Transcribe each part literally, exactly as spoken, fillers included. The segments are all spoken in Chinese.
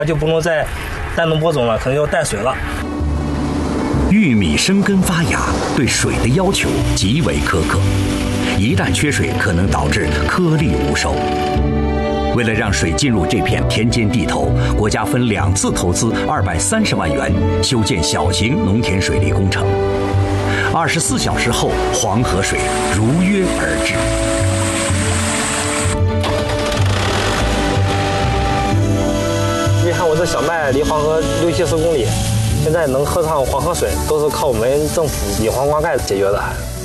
就不能再单独播种了，可能要带水了。 玉米生根发芽对水的要求极为苛刻，一旦缺水，可能导致颗粒无收。为了让水进入这片田间地头，国家分两次投资二百三十万元修建小型农田水利工程。二十四小时后，黄河水如约而至。 你看我这小麦离黄河六七十公里，现在能喝上黄河水，都是靠我们政府引黄灌溉解决的。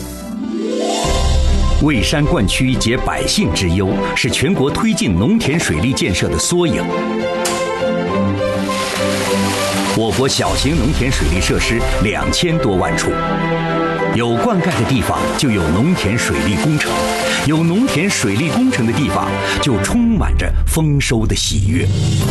蔚山灌区解百姓之忧，是全国推进农田水利建设的缩影。我国小型农田水利设施两千多万处，有灌溉的地方就有农田水利工程，有农田水利工程的地方就充满着丰收的喜悦。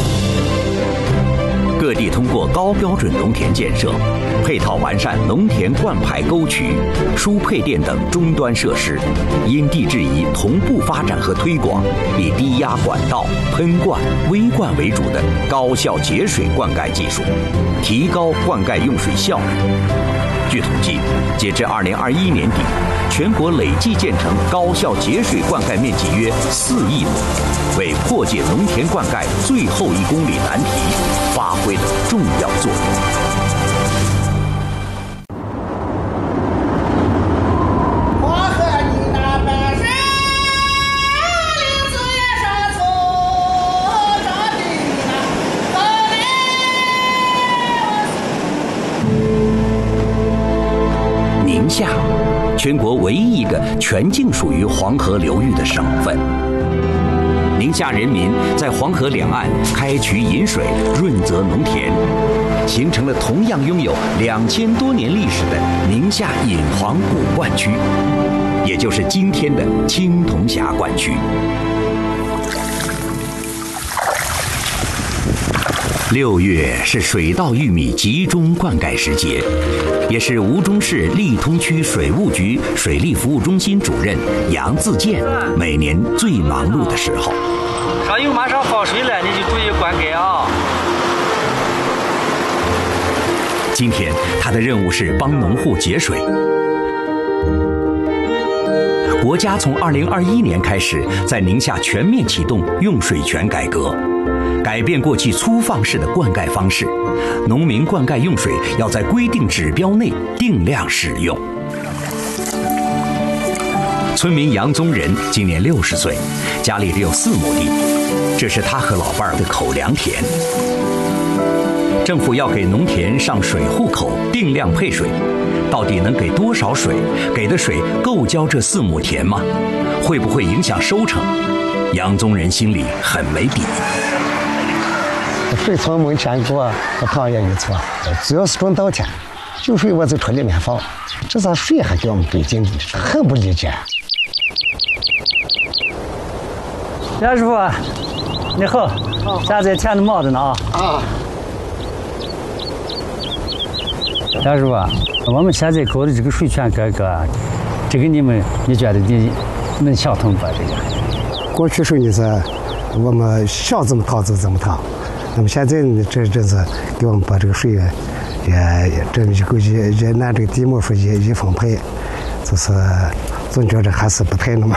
各地通过高标准农田建设，配套完善农田灌排沟渠、输配电等终端设施，因地制宜同步发展和推广以低压管道、喷灌、微灌为主的高效节水灌溉技术，提高灌溉用水效率。据统计，截至二零二一年底，全国累计建成高效节水灌溉面积约四亿亩，为破解农田灌溉最后一公里难题发挥了重要作用。宁夏，全国唯一一个全境属于黄河流域的省份。宁夏人民在黄河两岸开渠引水，润泽农田，形成了同样拥有两千多年历史的宁夏引黄古灌区，也就是今天的青铜峡灌区。六月是水稻玉米集中灌溉时节，也是吴忠市利通区水务局水利服务中心主任杨自健每年最忙碌的时候。 上游马上放水了，你就注意灌溉啊！ 今天他的任务是帮农户节水。国家从二零二一年开始，在宁夏全面启动用水权改革。改变过去粗放式的灌溉方式，农民灌溉用水要在规定指标内定量使用。村民杨宗仁今年六十岁，家里只有四亩地，这是他和老伴儿的口粮田。政府要给农田上水户口定量配水，到底能给多少水？给的水够浇这四亩田吗？会不会影响收成？杨宗仁心里很没底。 水从门前过，不趟也有错。只要是种稻田，就水我就出里面放，这咋水还给我们给进的？很不理解。 杨师傅，你好，现在田里忙着呢啊。 啊。 杨师傅，我们现在搞的这个水权改革，这个你们你觉得你能想通不？这个？ 过去时候你是我们想怎么趟就怎么趟。那么现在呢，这这是给我们把这个水也也这么一个一也拿这个地膜说一一分配，就是总觉着还是不太那么。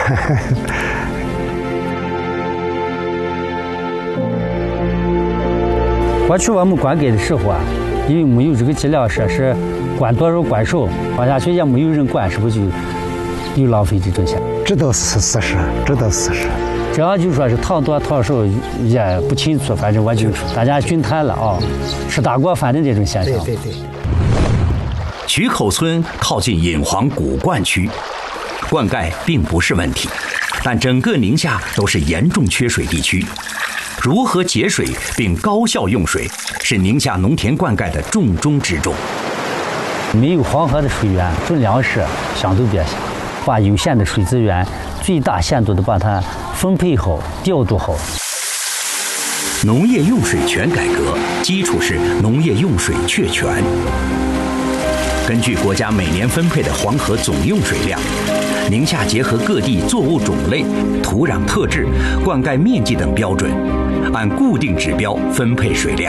过去我们灌溉的时候啊，因为没有这个计量设施，灌多少灌少，放下去也没有人管，是不是就有浪费这种钱？ 这倒是事实，这倒是事实。 这样就说是趟多趟少也不清楚，反正我就大家均摊了啊，吃大锅饭的这种现象。 对对对。 渠口村靠近引黄古灌区，灌溉并不是问题，但整个宁夏都是严重缺水地区。如何节水并高效用水，是宁夏农田灌溉的重中之重。 没有黄河的水源，种粮食想都别想，把有限的水资源最大限度的把它分配好、调度好。 农业用水权改革基础是农业用水确权。根据国家每年分配的黄河总用水量， 宁夏结合各地作物种类、土壤特质、灌溉面积等标准，按固定指标分配水量。